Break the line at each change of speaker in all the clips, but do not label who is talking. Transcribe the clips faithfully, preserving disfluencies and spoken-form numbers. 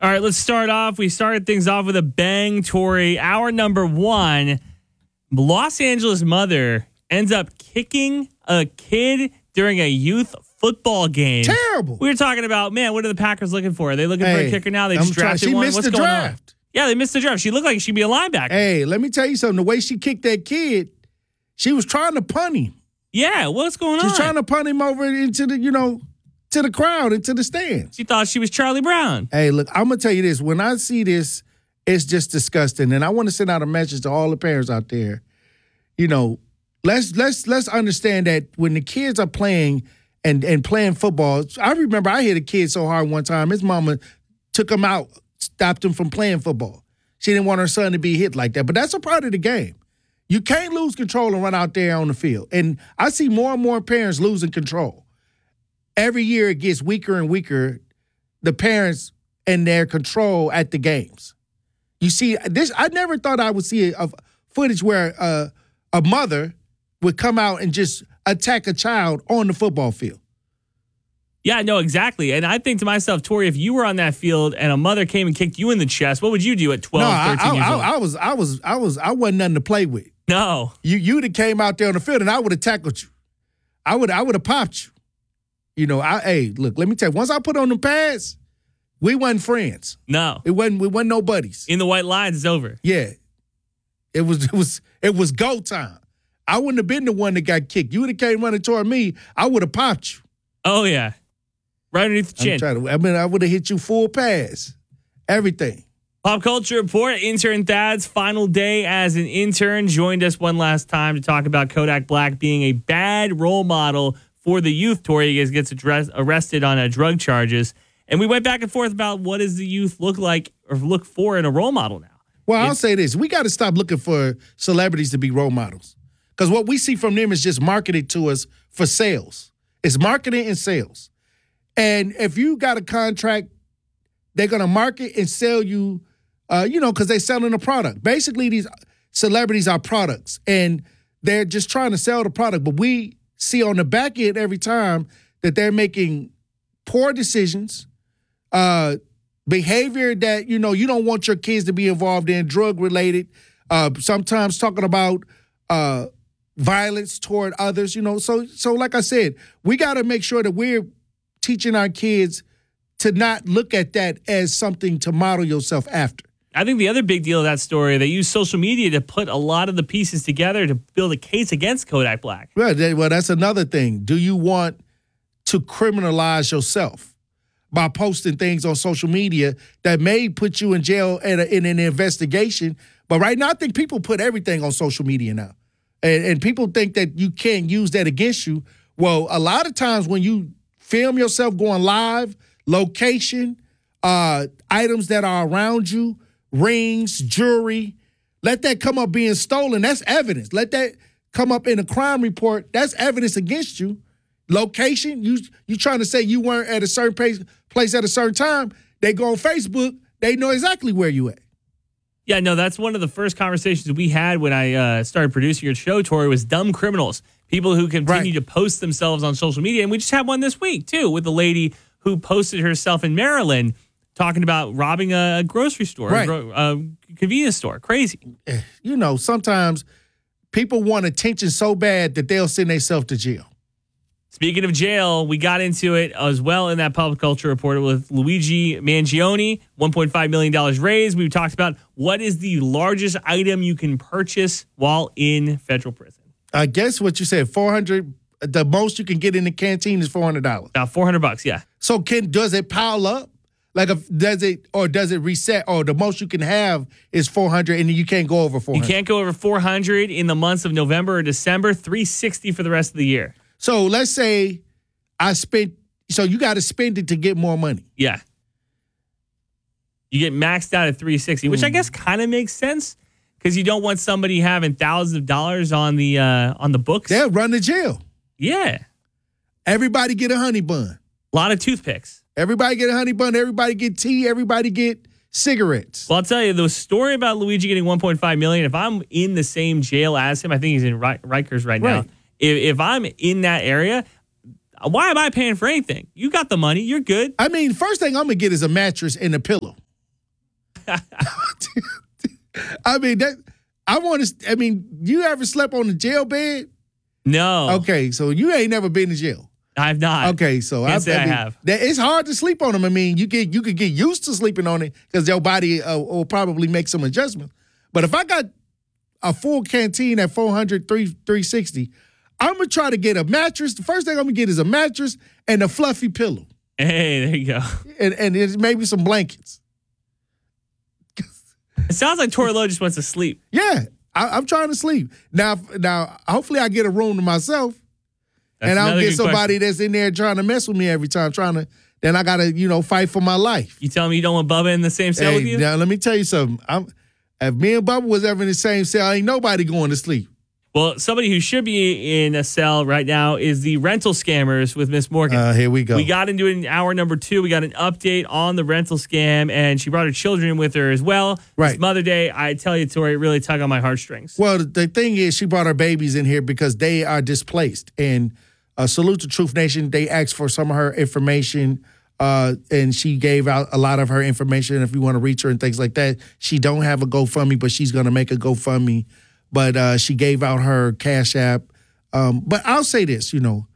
All right, let's start off. We started things off with a bang, Tori. Hour number one, Los Angeles mother ends up kicking a kid during a youth football game.
Terrible.
We were talking about, man, what are the Packers looking for? Are they looking
Hey,
for a kicker now? They
I'm
just
try-
drafted
she
one.
missed
What's
the
going
draft.
on? Yeah, they missed the draft. She looked like she'd be a linebacker.
Hey, let me tell you something. The way she kicked that kid, she was trying to punt him.
Yeah, what's going
She's
on?
trying to punt him over into the, you know, to the crowd, into the stands.
She thought she was Charlie Brown.
Hey, look, I'm going to tell you this. When I see this, it's just disgusting. And I want to send out a message to all the parents out there. You know, let's let's let's understand that when the kids are playing and, and playing football, I remember I hit a kid so hard one time, his mama took him out, stopped him from playing football. She didn't want her son to be hit like that. But that's a part of the game. You can't lose control and run out there on the field. And I see more and more parents losing control. Every year it gets weaker and weaker, the parents and their control at the games. You see, this. I never thought I would see a, a footage where uh, a mother would come out and just attack a child on the football field.
Yeah, no, exactly. And I think to myself, Tori, if you were on that field and a mother came and kicked you in the chest, what would you do at twelve,
no, I,
thirteen
I,
years
I,
old?
I was, I was, I was, I wasn't nothing to play with.
No.
You, you'd have came out there on the field and I would have tackled you. I would, I would have popped you. You know, I, hey, look, let me tell you. Once I put on the pads, we wasn't friends.
No.
It wasn't, we wasn't no buddies.
In the white lines, it's over.
Yeah, it was, it was, it was go time. I wouldn't have been the one that got kicked. You would have came running toward me. I would have popped you.
Oh, yeah. Right underneath the chin.
I'm trying to, I mean, I would have hit you full pass. Everything.
Pop Culture Report, intern Thad's final day as an intern, joined us one last time to talk about Kodak Black being a bad role model for the youth. Tori gets, gets address, arrested on uh, drug charges. And we went back and forth about what does the youth look like or look for in a role model now.
Well, I'll
It's-
say this. We got to stop looking for celebrities to be role models. Because what we see from them is just marketed to us for sales. It's marketing and sales. And if you got a contract, they're going to market and sell you, uh, you know, because they're selling a product. Basically, these celebrities are products, and they're just trying to sell the product. But we see on the back end every time that they're making poor decisions, uh, behavior that, you know, you don't want your kids to be involved in, drug-related, uh, sometimes talking about uh, violence toward others, you know. So, so like I said, we got to make sure that we're teaching our kids to not look at that as something to model yourself after.
I think the other big deal of that story, they use social media to put a lot of the pieces together to build a case against Kodak Black.
Well, that- well, that's another thing. Do you want to criminalize yourself by posting things on social media that may put you in jail in, a, in an investigation? But right now, I think people put everything on social media now. And, and people think that you can't use that against you. Well, a lot of times when you film yourself going live, location, uh, items that are around you, rings, jewelry, let that come up being stolen. That's evidence. Let that come up in a crime report. That's evidence against you. Location, you you trying to say you weren't at a certain place, place at a certain time. They go on Facebook. They know exactly where you at.
Yeah, no, that's one of the first conversations we had when I uh, started producing your show, Tori, was dumb criminals. People who continue
Right.
to post themselves on social media. And we just had one this week, too, with a lady who posted herself in Maryland talking about robbing a grocery store,
Right.
a, gro- a convenience store. Crazy.
You know, sometimes people want attention so bad that they'll send themselves to jail.
Speaking of jail, we got into it as well in that Pop Culture Report with Luigi Mangione, one point five million dollars raised. We talked about what is the largest item you can purchase while in federal prison.
I guess what you said, four hundred. The most you can get in the canteen is four hundred dollars.
About four hundred bucks, yeah.
So can does it pile up? Like, if, does it or does it reset? Or the most you can have is four hundred, and you can't go over four
You
hundred.
can't go over four hundred in the months of November or December, three sixty for the rest of the year.
So let's say I spent. So you got to spend it to get more money.
Yeah. You get maxed out at three sixty, which I guess kind of makes sense because you don't want somebody having thousands of dollars on the uh, on the books.
They'll run to jail.
Yeah.
Everybody get a honey bun.
A lot of toothpicks.
Everybody get a honey bun. Everybody get tea. Everybody get cigarettes.
Well, I'll tell you, the story about Luigi getting one point five million dollars, if I'm in the same jail as him, I think he's in Ri- Rikers right now.
Right.
If, if I'm in that area, why am I paying for anything? You got the money. You're good.
I mean, first thing I'm gonna get is a mattress and a pillow. I mean that. I want to. I mean, you ever slept on the jail bed?
No.
Okay, so you ain't never been to jail.
I've not.
Okay, so
Can't
I,
say
I, mean,
I have.
That, it's hard to sleep on them. I mean, you get you could get used to sleeping on it because your body uh, will probably make some adjustments. But if I got a full canteen at four hundred, three sixty, I'm gonna try to get a mattress. The first thing I'm gonna get is a mattress and a fluffy pillow.
Hey, there you go.
And and it's maybe some blankets.
It sounds like Tori Lowe just wants to sleep.
Yeah, I, I'm trying to sleep now. Now, hopefully, I get a room to myself.
That's
and I don't
another
get
good
somebody
question.
that's in there trying to mess with me every time, trying to, then I got to, you know, fight for my life.
You telling me you don't want Bubba in the same cell
Hey,
with you?
now, let me tell you something. I'm, if me and Bubba was ever in the same cell, ain't nobody going to sleep.
Well, somebody who should be in a cell right now is the rental scammers with Miss Morgan.
Uh, here we go.
We got into it in hour number two. We got an update on the rental scam, and she brought her children with her as well.
Right.
It's Mother Day. I tell you, Tori, it really tugged on my heartstrings.
Well, the, the thing is, she brought her babies in here because they are displaced. And uh, salute to Truth Nation. They asked for some of her information, uh, and she gave out a lot of her information. If you want to reach her and things like that, she don't have a GoFundMe, but she's going to make a GoFundMe. But uh, she gave out her Cash App. Um, but I'll say this, you know,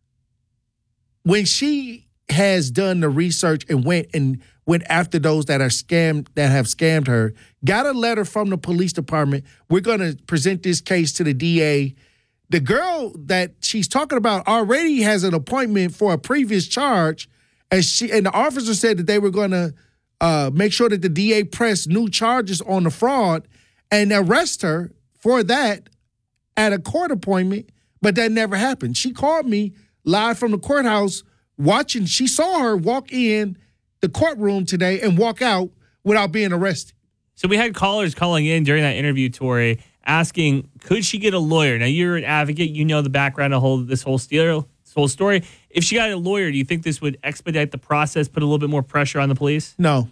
when she has done the research and went and went after those that are scammed, that have scammed her, got a letter from the police department. We're going to present this case to the D A. The girl that she's talking about already has an appointment for a previous charge, and she and the officer said that they were going to uh, make sure that the D A pressed new charges on the fraud and arrest her for that at a court appointment, but that never happened. She called me live from the courthouse watching. She saw her walk in the courtroom today and walk out without being arrested.
So we had callers calling in during that interview, Tori, asking, could she get a lawyer? Now, you're an advocate. You know the background of whole, this whole steal, this whole story. If she got a lawyer, do you think this would expedite the process, put a little bit more pressure on the police?
No.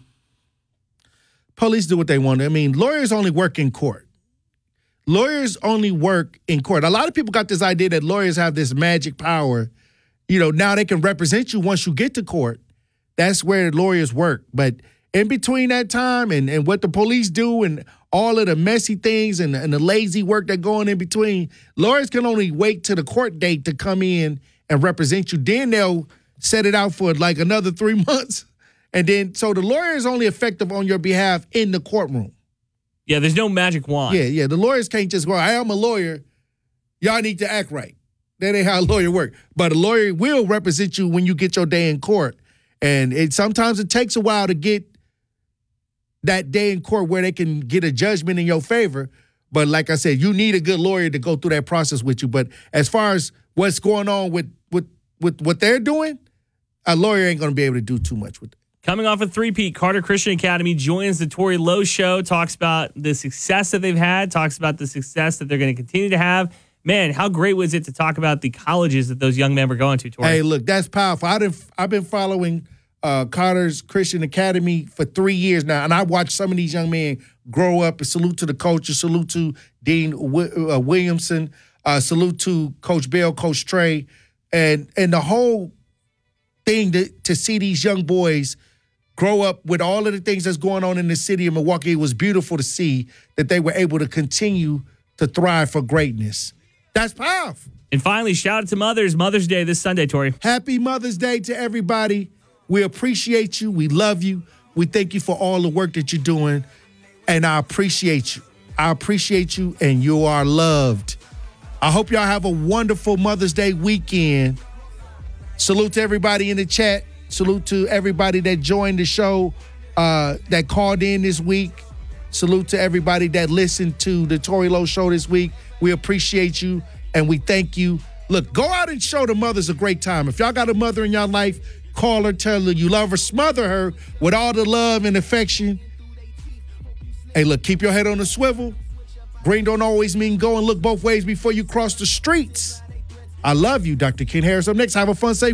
Police do what they want. I mean, lawyers only work in court. Lawyers only work in court. A lot of people got this idea that lawyers have this magic power. You know, now they can represent you once you get to court. That's where lawyers work. But in between that time and, and what the police do and all of the messy things and, and the lazy work that go on in between, lawyers can only wait to the court date to come in and represent you. Then they'll set it out for like another three months. And then, so the lawyer is only effective on your behalf in the courtroom.
Yeah, there's no magic wand.
Yeah, yeah. The lawyers can't just go, I am a lawyer. Y'all need to act right. That ain't how a lawyer works. But a lawyer will represent you when you get your day in court. And it sometimes it takes a while to get that day in court where they can get a judgment in your favor. But like I said, you need a good lawyer to go through that process with you. But as far as what's going on with with, with what they're doing, a lawyer ain't going to be able to do too much with it.
Coming off a three-peat, Carter Christian Academy joins the Tori Lowe Show, talks about the success that they've had, talks about the success that they're going to continue to have. Man, how great was it to talk about the colleges that those young men were going to, Tori?
Hey, look, that's powerful. I didn't, I've been following uh, Carter's Christian Academy for three years now, and I watched some of these young men grow up. And salute to the coaches. Salute to Dean w- uh, Williamson. Uh, salute to Coach Bell, Coach Trey. And, and the whole thing to, to see these young boys grow up with all of the things that's going on in the city of Milwaukee, it was beautiful to see that they were able to continue to thrive for greatness. That's powerful.
And finally, shout out to mothers. Mother's Day this Sunday, Tori.
Happy Mother's Day to everybody. We appreciate you. We love you. We thank you for all the work that you're doing. And I appreciate you. I appreciate you, and you are loved. I hope y'all have a wonderful Mother's Day weekend. Salute to everybody in the chat. Salute to everybody that joined the show, uh, that called in this week. Salute to everybody that listened to the Tori Lowe Show this week. We appreciate you, and we thank you. Look, go out and show the mothers a great time. If y'all got a mother in your life, call her, tell her you love her, smother her with all the love and affection. Hey, look, keep your head on the swivel. Green don't always mean go, and look both ways before you cross the streets. I love you, Doctor Ken Harris. Up next, have a fun, safe